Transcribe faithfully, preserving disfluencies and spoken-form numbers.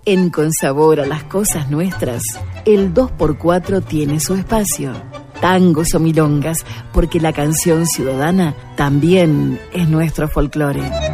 En Con Sabor a las Cosas Nuestras, el dos por cuatro tiene su espacio. Tangos o milongas, porque la canción ciudadana también es nuestro folclore.